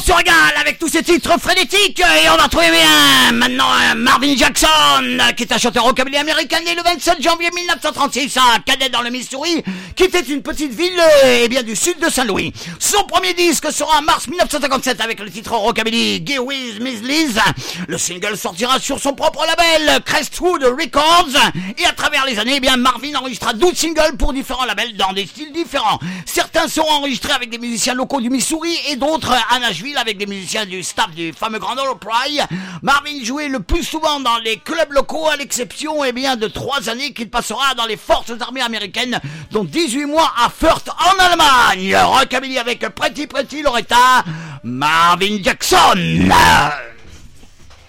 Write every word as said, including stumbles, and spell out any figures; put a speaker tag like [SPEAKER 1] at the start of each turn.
[SPEAKER 1] se régale avec tous ces titres frénétiques et on va trouver bien maintenant un Marvin Jackson qui est un chanteur rockabilly américain né le vingt-sept janvier mille neuf cent trente-six à Cadet dans le Missouri, qui était une petite ville eh bien du sud de Saint-Louis. Son premier disque sera en mars mille neuf cent cinquante-sept avec le titre rockabilly Get With Miss Liz. Le single sortira sur son propre label Crestwood Records et à travers les années eh bien Marvin enregistra douze singles pour différents labels dans des styles différents. Certains seront enregistrés avec des musiciens locaux du Missouri et d'autres à Nashville avec des musiciens du staff du fameux Grand Ole Opry. Marvin jouait le plus souvent dans les clubs locaux à l'exception eh bien, de trois années qu'il passera dans les forces armées américaines, dont dix-huit mois à Fürth en Allemagne. Rockabilly avec Pretty Pretty Loretta, Marvin Jackson.